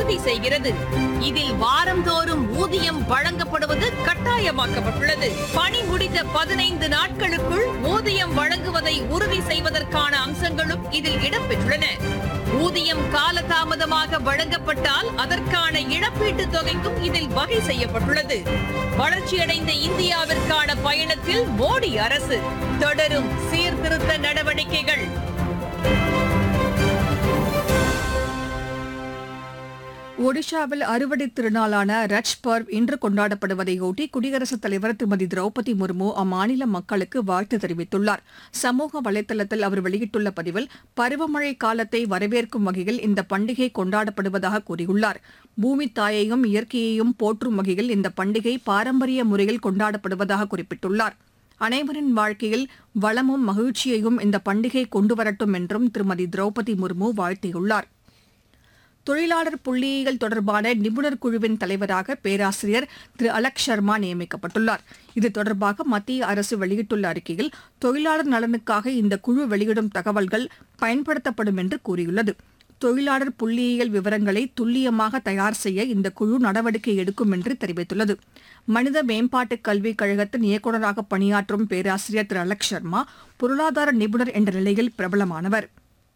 உறுதி செய்கிறது. இதில் வாரந்தோறும் ஊதியம் வழங்கப்படுவது கட்டாயமாக்கப்பட்டுள்ளது. பணி முடிந்த 15 நாட்களுக்குள் ஊதியம் வழங்குவதை உறுதி செய்வதற்கான அம்சங்களும் இதில் இடம்பெற்றுள்ளன. ஊதியம் காலதாமதமாக வழங்கப்பட்டால் அதற்கான இழப்பீட்டுத் தொகைக்கும் இதில் வகை செய்யப்பட்டுள்ளது. வளர்ச்சியடைந்த இந்தியாவிற்கான பயணத்தில் மோடி அரசு தொடரும் சீர்திருத்த நடவடிக்கைகள். ஒடிஷாவில் அறுவடை திருநாளான ரட்ச் பர்வ் இன்று கொண்டாடப்படுவதையொட்டி குடியரசுத் தலைவர் திருமதி திரௌபதி முர்மு அம்மாநில மக்களுக்கு வாழ்த்து தெரிவித்துள்ளார். சமூக வலைதளத்தில் அவர் வெளியிட்டுள்ள பதிவில் பருவமழை காலத்தை வரவேற்கும் வகையில் இந்த பண்டிகை கொண்டாடப்படுவதாக கூறியுள்ளார். பூமி தாயையும் இயற்கையையும் போற்றும் வகையில் இந்த பண்டிகை பாரம்பரிய முறையில் கொண்டாடப்படுவதாக குறிப்பிட்டுள்ளார். அனைவரின் வாழ்க்கையில் வளமும் மகிழ்ச்சியையும் இந்த பண்டிகை கொண்டுவரட்டும் என்றும் திருமதி திரௌபதி முர்மு வாழ்த்தியுள்ளார். தொழிலாளர் புள்ளியியல் தொடர்பான நிபுணர் குழுவின் தலைவராக பேராசிரியர் திரு அலக் சர்மா நியமிக்கப்பட்டுள்ளார். இது தொடர்பாக மத்திய அரசு வெளியிட்டுள்ள அறிக்கையில் தொழிலாளர் நலனுக்காக இந்த குழு வெளியிடும் தகவல்கள் பயன்படுத்தப்படும் என்று கூறியுள்ளது. தொழிலாளர் புள்ளியியல் விவரங்களை துல்லியமாக தயார் செய்ய இந்த குழு நடவடிக்கை எடுக்கும் என்று தெரிவித்துள்ளது. மனித மேம்பாட்டுக் கல்விக் கழகத்தின் இயக்குநராக பணியாற்றும் பேராசிரியர் திரு அலக் சர்மா பொருளாதார நிபுணர் என்ற நிலையில் பிரபலமானவர்.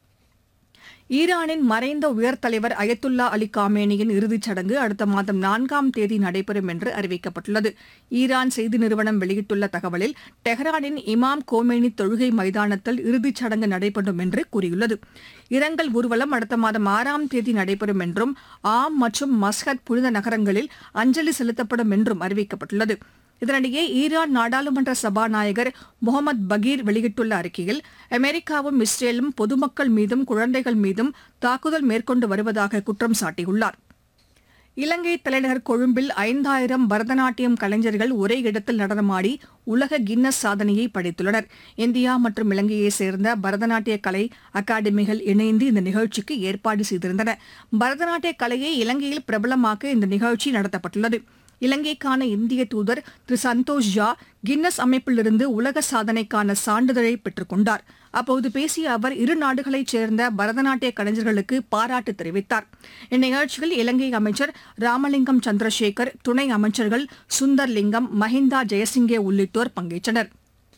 ஈரானின் மறைந்த உயர் தலைவர் அயத்துல்லா அலி காமேனியின் இறுதிச் சடங்கு அடுத்த மாதம் 4ஆம் தேதி நடைபெறும் என்று அறிவிக்கப்பட்டுள்ளது. ஈரான் செய்தி நிறுவனம் வெளியிட்டுள்ள தகவலில் டெஹ்ரானின் இமாம் கோமேனி தொழுகை மைதானத்தில் இறுதிச் சடங்கு நடைபெறும் என்று கூறியுள்ளது. இரங்கல் ஊர்வலம் அடுத்த மாதம் 6ஆம் தேதி நடைபெறும் என்றும் ஆம் மற்றும் மஸ்கட் புனித நகரங்களில் அஞ்சலி செலுத்தப்படும் என்றும் அறிவிக்கப்பட்டுள்ளது. இதனிடையே ஈரான் நாடாளுமன்ற சபாநாயகர் முகமது பகீர் வெளியிட்டுள்ள அறிக்கையில் அமெரிக்காவும் இஸ்ரேலும் பொதுமக்கள் மீதும் குழந்தைகள் மீதும் தாக்குதல் மேற்கொண்டு வருவதாக குற்றம் சாட்டியுள்ளார். இலங்கை தலைநகர் கொழும்பில் 5000 பரதநாட்டியம் கலைஞர்கள் ஒரே இடத்தில் நடனமாடி உலக கின்னஸ் சாதனையை படைத்துள்ளனர். இந்தியா மற்றும் இலங்கையைச் சேர்ந்த பரதநாட்டிய கலை அகாடமிகள் இணைந்து இந்த நிகழ்ச்சிக்கு ஏற்பாடு செய்திருந்தன. பரதநாட்டிய கலையை இலங்கையில் பிரபலமாக்க இந்த நிகழ்ச்சி நடத்தப்பட்டுள்ளது. இலங்கைக்கான இந்திய தூதர் திரு சந்தோஷ் ஜா கின்னஸ் அமைப்பிலிருந்து உலக சாதனைக்கான சான்றிதழை பெற்றுக் கொண்டார். அப்போது பேசிய அவர் இரு நாடுகளைச் சேர்ந்த பரதநாட்டிய கலைஞர்களுக்கு பாராட்டு தெரிவித்தார். இந்நிகழ்ச்சியில் இலங்கை அமைச்சர் ராமலிங்கம் சந்திரசேகர், துணை அமைச்சர்கள் சுந்தர்லிங்கம், மஹிந்தா ஜெயசிங்கே உள்ளிட்டோர் பங்கேற்றனர்.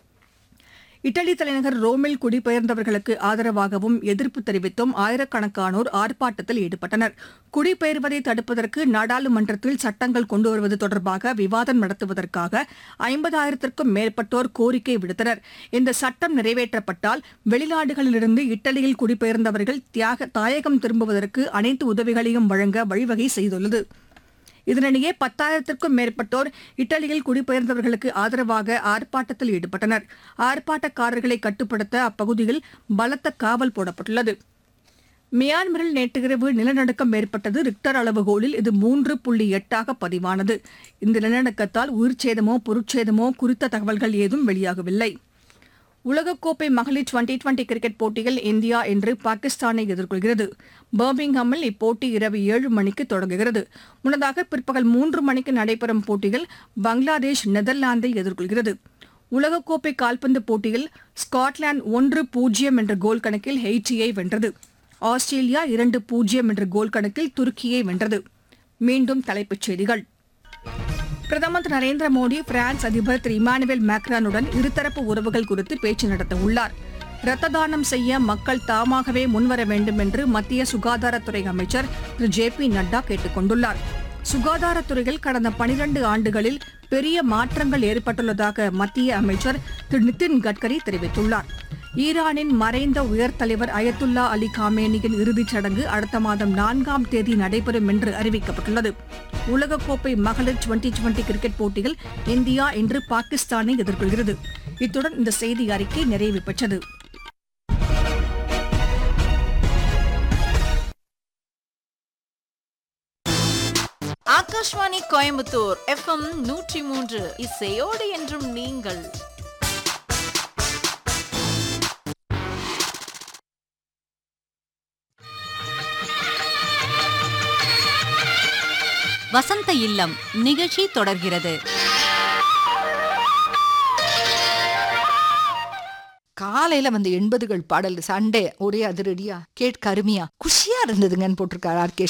இட்டலி தலைநகர் ரோமில் குடிபெயர்ந்தவர்களுக்கு ஆதரவாகவும் எதிர்ப்பு தெரிவித்தும் ஆயிரக்கணக்கானோர் ஆர்ப்பாட்டத்தில் ஈடுபட்டனர். குடிபெயர்வதை தடுப்பதற்கு நாடாளுமன்றத்தில் சட்டங்கள் கொண்டுவருவது தொடர்பாக விவாதம் நடத்துவதற்காக 50,000க்கும் மேற்பட்டோர் கோரிக்கை விடுத்தனர். இந்த சட்டம் நிறைவேற்றப்பட்டால் வெளிநாடுகளிலிருந்து இட்டலியில் குடிபெயர்ந்தவர்கள் தாயகம் திரும்புவதற்கு அனைத்து உதவிகளையும் வழங்க வழிவகை செய்துள்ளது. இதனிடையே 10,000க்கும் மேற்பட்டோர் இத்தாலியில் குடிபெயர்ந்தவர்களுக்கு ஆதரவாக ஆர்ப்பாட்டத்தில் ஈடுபட்டனர். ஆர்ப்பாட்டக்காரர்களை கட்டுப்படுத்த அப்பகுதியில் பலத்த காவல் போடப்பட்டுள்ளது. மியான்மரில் நேற்றிரவு நிலநடுக்கம் ஏற்பட்டது. ரிக்டர் அளவுகோலில் இது 3.8 பதிவானது. இந்த நிலநடுக்கத்தால் உயிர்ச்சேதமோ பொருட்சேதமோ குறித்த தகவல்கள் ஏதும் வெளியாகவில்லை. உலகக்கோப்பை மகளிர் டுவெண்டி கிரிக்கெட் போட்டியில் இந்தியா இன்று பாகிஸ்தானை எதிர்கொள்கிறது. பர்மிங்ஹாமில் இப்போட்டி இரவு 7 மணிக்கு தொடங்குகிறது. முன்னதாக பிற்பகல் 3 மணிக்கு நடைபெறும் போட்டியில் பங்களாதேஷ் நெதர்லாந்தை எதிர்கொள்கிறது. உலகக்கோப்பை கால்பந்து போட்டியில் ஸ்காட்லாந்து 1-0 என்ற கோல் கணக்கில் ஹெய்ட்டியை வென்றது. ஆஸ்திரேலியா 2-0 என்ற கோல் கணக்கில் துருக்கியை வென்றது. மீண்டும் தலைப்புச் செய்திகள். பிரதமர் திரு நரேந்திர மோடி பிரான்ஸ் அதிபர் திரு இமானுவேல் மேக்ரானுடன் இருதரப்பு உறவுகள் குறித்து பேச்சு நடத்த உள்ளார். இரத்த தானம் செய்ய மக்கள் தாமாகவே முன்வர வேண்டும் என்று மத்திய சுகாதாரத்துறை அமைச்சர் திரு ஜே.பி. நட்டா கேட்டுக் கொண்டுள்ளார். சுகாதாரத்துறையில் கடந்த 12 ஆண்டுகளில் பெரிய மாற்றங்கள் ஏற்பட்டுள்ளதாக மத்திய அமைச்சர் திரு நிதின் கட்கரி தெரிவித்துள்ளார். ஈரானின் மறைந்த உயர் தலைவர் அயத்துல்லா அலி காமேனியின் இறுதிச் சடங்கு அடுத்த மாதம் 4ஆம் தேதி நடைபெறும் என்று அறிவிக்கப்பட்டுள்ளது. உலகக்கோப்பை மகளிர் டுவெண்டி கிரிக்கெட் போட்டியில் இந்தியா இன்று பாகிஸ்தானை எதிர்கொள்கிறது. இத்துடன் இந்த செய்தி அறிக்கை நிறைவு பெற்றது. ஆகாஷ்வாணி கோயம்புத்தூர் FM 103 இசையோடு என்றும் நீங்கள். வசந்த இல்லம் நிகழ்ச்சி தொடர்கிறது. காலையில 80கள் பாடல் சண்டே ஒரே அதிரடியா கேட்க அருமையா குஷியா இருந்ததுங்கன்னு போட்டிருக்காரு ஆர் கே